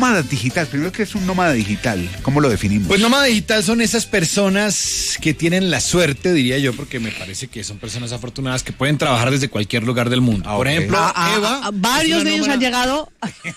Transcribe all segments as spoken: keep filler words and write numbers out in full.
nómada digital, primero, ¿qué es un nómada digital? ¿Cómo lo definimos? Pues nómada digital son esas personas que tienen la suerte, diría yo, porque me parece que son personas afortunadas que pueden trabajar desde cualquier lugar del mundo. Ah, Por okay. ejemplo, Ah, Eva. ah, varios de ellos nómada... han llegado.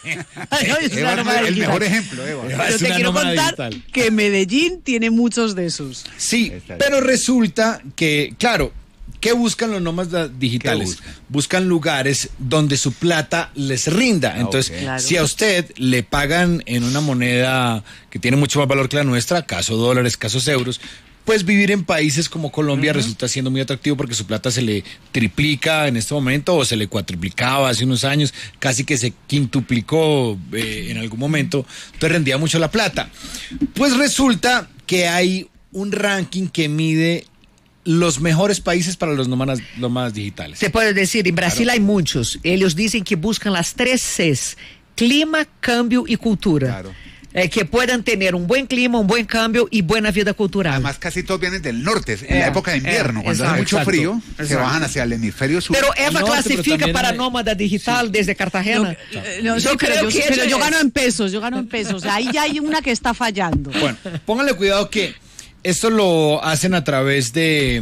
Eva es el digital. mejor ejemplo, Eva. Eva Pero es te una quiero nómada contar digital. que Medellín tiene muchos de esos. Sí, Está bien. pero resulta que, claro, ¿qué buscan los nómadas digitales? buscan? Buscan lugares donde su plata les rinda. Ah, Entonces, ok. Claro. si a usted le pagan en una moneda que tiene mucho más valor que la nuestra, caso dólares, casos euros, pues vivir en países como Colombia uh-huh. resulta siendo muy atractivo porque su plata se le triplica en este momento o se le cuatriplicaba hace unos años, casi que se quintuplicó eh, en algún momento, entonces rendía mucho la plata. Pues resulta que hay un ranking que mide los mejores países para los nómadas, nómadas digitales. Você pode dizer, em Brasil Claro. há muitos. Eles dizem que buscam as três Cs: clima, câmbio e cultura. Claro. É, que puedan tener un buen clima, un buen cambio y buena vida cultural. Además, casi todos vienen del norte, en Eh, la época de invierno, eh, cuando exacto, hace mucho exacto, frío, se exacto. bajan hacia el hemisferio sur. Pero Eva No, pero clasifica también para hay- nómada digital desde Cartagena. Eh, no, Yo sí, pero creo yo, que pero eso yo es. gano en pesos, yo gano en pesos. Ahí ya hay una que está fallando. Bueno, pónganle cuidado que esto lo hacen a través de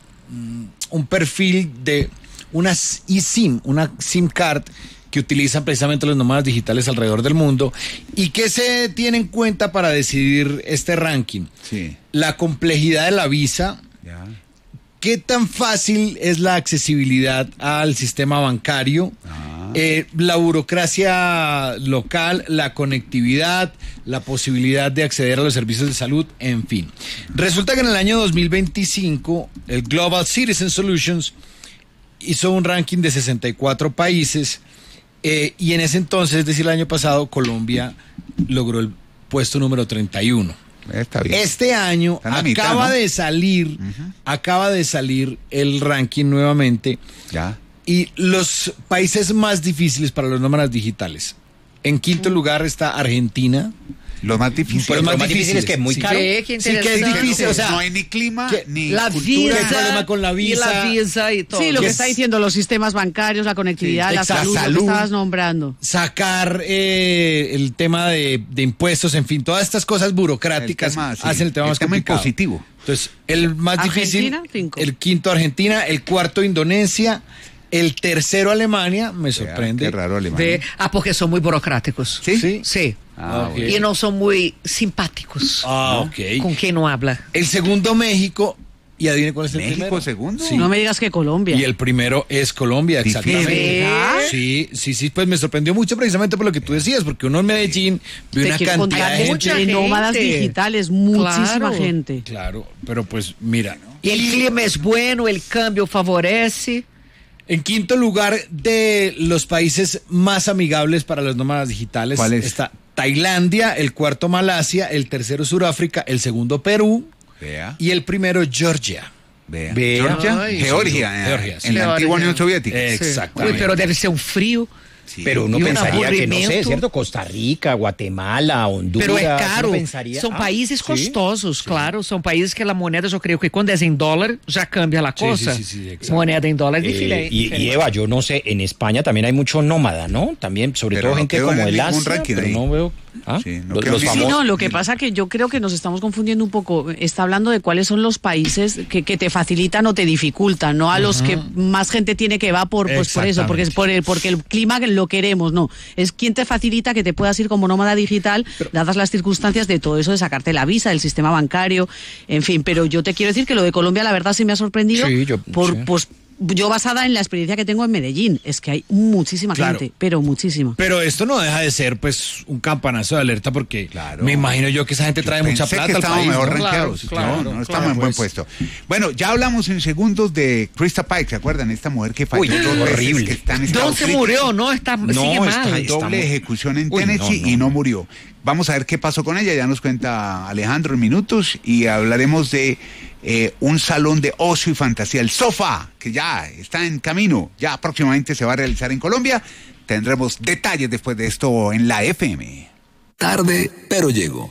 mm, un perfil de una eSIM, una SIM card que utilizan precisamente los nómadas digitales alrededor del mundo. ¿Y qué se tiene en cuenta para decidir este ranking? Sí. La complejidad de la visa, Ya. qué tan fácil es la accesibilidad al sistema bancario, Ah. eh, la burocracia local, la conectividad, la posibilidad de acceder a los servicios de salud, en fin. Resulta que en el año dos mil veinticinco, el Global Citizen Solutions hizo un ranking de sesenta y cuatro países, eh, y en ese entonces, es decir, el año pasado, Colombia logró el puesto número treinta y uno. Está bien. Este año Está en la acaba mitad, ¿no? de salir, Ujú. acaba de salir el ranking nuevamente, Ya. y los países más difíciles para los nómadas digitales. En quinto lugar está Argentina. Lo más difícil. Pues Lo más difícil es que es muy sí. caro. Sí, qué Sí, que es interesante. difícil, o sea, no hay ni clima, que ni La cultura. visa, hay problema con la y visa. la visa y todo. Sí, lo que que es- está diciendo, los sistemas bancarios, la conectividad, Sí, la exacto. salud, La lo que salud. estabas nombrando. Sacar eh, el tema de, de impuestos, en fin, todas estas cosas burocráticas El tema, sí, hacen el tema el más tema complicado. impositivo. Entonces, el más Argentina, difícil, cinco. el quinto Argentina, el cuarto Indonesia, el tercero Alemania, me Vea, sorprende. Qué raro Alemania. Ve- ah, porque son muy burocráticos. ¿Sí? Sí. Sí. Ah, Ok. bueno. Y no son muy simpáticos. Ah, ¿no? ok. Con quien no habla. El segundo México, y adivine cuál es el ¿México primero. segundo? Sí. No me digas que Colombia. Y el primero es Colombia, ¿De exactamente. verdad? Sí, sí, sí, pues me sorprendió mucho precisamente por lo que tú decías, porque uno en Medellín ve Te una quiero cantidad contar de mucha gente. de nómadas gente. digitales, muchísima Claro. gente. Claro, pero pues mira, Y el clima es bueno, el cambio favorece. en quinto lugar de los países más amigables para los nómadas digitales ¿Cuál es? está Tailandia, el cuarto Malasia, el tercero Sudáfrica, el segundo Perú Vea. y el primero Georgia. Vea. Vea. Georgia, Ay, Georgia, sí, eh, Georgia, en sí. la antigua Georgia. Unión Soviética. Eh, Uy, Exactamente. pero debe ser un frío. Sí. Pero uno Y un pensaría que, no sé, aburrimiento. ¿cierto? Costa Rica, Guatemala, Honduras. Pero es uno caro. pensaría- São Ah, países sí. costosos, claro. São países que a moneda, eu creio que quando é em dólar, já cambia a Sí, cosa. sí, sí, sí, exacto. Moneda en dólar es Eh, diferente. y, y Eva, yo no sé, en España también hay mucho nómada, ¿no? También, sobre Pero todo no gente quedó como en el ningún Asia, ranking pero ahí. no veo. ¿Ah? Sí, no los quedó los en Sí, ningún- famosos. no, lo que pasa que yo creo que nos estamos confundiendo un poco. Está hablando de cuáles son los países que, que te facilitan o te dificultan, no a los que más gente tiene que va por, pues, por eso, porque es por el, porque el clima que lo queremos, no. Es quien te facilita que te puedas ir como nómada digital, dadas las circunstancias de todo eso, de sacarte la visa, del sistema bancario, en fin. Pero yo te quiero decir que lo de Colombia, la verdad, sí me ha sorprendido. Sí, yo- por, sí. pues, yo basada en la experiencia que tengo en Medellín, es que hay muchísima Claro. gente, pero muchísima. Pero esto no deja de ser pues un campanazo de alerta porque Claro. me imagino yo que esa gente trae mucha Pensé plata que al estábamos país. mejor ¿no? rankeados. Claro, no, claro, no estamos claro, en buen pues. puesto. Bueno, ya hablamos en segundos de Krista Pike, ¿se acuerdan? Esta mujer que falló Uy, dos veces, horrible. que está en estado Don't se crítico. murió, ¿no? Está, No, sigue está- mal. está- Doble muy- ejecución en Uy, Tennessee no, no. y no murió. Vamos a ver qué pasó con ella, ya nos cuenta Alejandro en minutos y hablaremos de eh, un salón de ocio y fantasía, el Sofá, que ya está en camino, ya próximamente se va a realizar en Colombia. Tendremos detalles después de esto en la F M. Tarde, pero llego.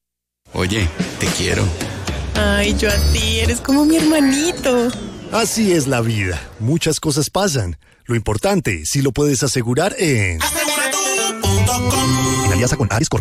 Oye, te quiero. Ay, yo a ti, eres como mi hermanito. Así es la vida. Muchas cosas pasan. Lo importante, si lo puedes asegurar en... En alianza con Ares